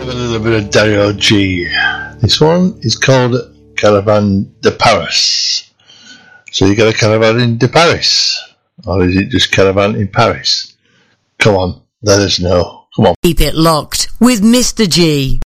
A little bit of Dario G. This one is called Caravan de Paris. So you got a caravan in de Paris? Or is it just caravan in Paris? Come on, let us know. Come on. Keep it locked with Mr. G.